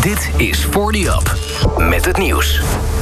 Dit is 40 Up met het nieuws.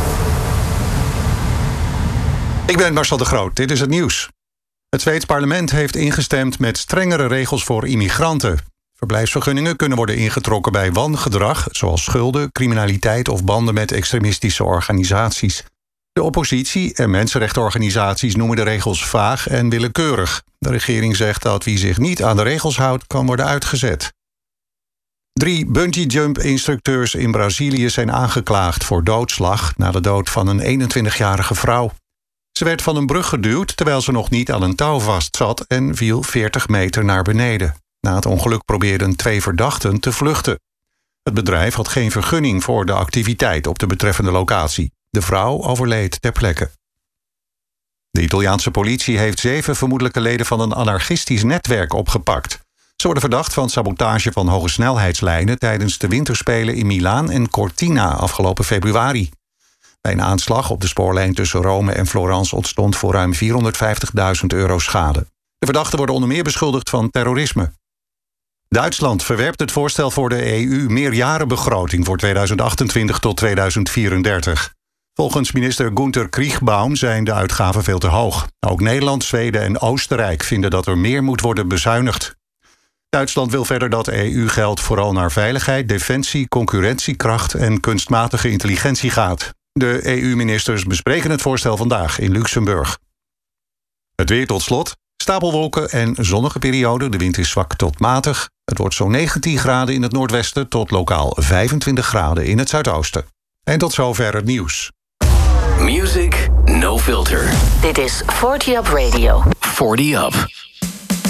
Ik ben Marcel de Groot, dit is het nieuws. Het Zweeds parlement heeft ingestemd met strengere regels voor immigranten. Verblijfsvergunningen kunnen worden ingetrokken bij wangedrag, zoals schulden, criminaliteit of banden met extremistische organisaties. De oppositie en mensenrechtenorganisaties noemen de regels vaag en willekeurig. De regering zegt dat wie zich niet aan de regels houdt, kan worden uitgezet. 3 bungee-jump-instructeurs in Brazilië zijn aangeklaagd voor doodslag na de dood van een 21-jarige vrouw. Ze werd van een brug geduwd terwijl ze nog niet aan een touw vastzat en viel 40 meter naar beneden. Na het ongeluk probeerden 2 verdachten te vluchten. Het bedrijf had geen vergunning voor de activiteit op de betreffende locatie. De vrouw overleed ter plekke. De Italiaanse politie heeft 7 vermoedelijke leden van een anarchistisch netwerk opgepakt. Ze worden verdacht van sabotage van hogesnelheidslijnen tijdens de winterspelen in Milaan en Cortina afgelopen februari. Bij een aanslag op de spoorlijn tussen Rome en Florence ontstond voor ruim €450.000 schade. De verdachten worden onder meer beschuldigd van terrorisme. Duitsland verwerpt het voorstel voor de EU-meerjarenbegroting voor 2028 tot 2034. Volgens minister Günther Kriegbaum zijn de uitgaven veel te hoog. Ook Nederland, Zweden en Oostenrijk vinden dat er meer moet worden bezuinigd. Duitsland wil verder dat EU-geld vooral naar veiligheid, defensie, concurrentiekracht en kunstmatige intelligentie gaat. De EU-ministers bespreken het voorstel vandaag in Luxemburg. Het weer tot slot. Stapelwolken en zonnige periode. De wind is zwak tot matig. Het wordt zo'n 19 graden in het noordwesten tot lokaal 25 graden in het zuidoosten. En tot zover het nieuws. Music No Filter. Dit is 40 Up Radio. 40 Up.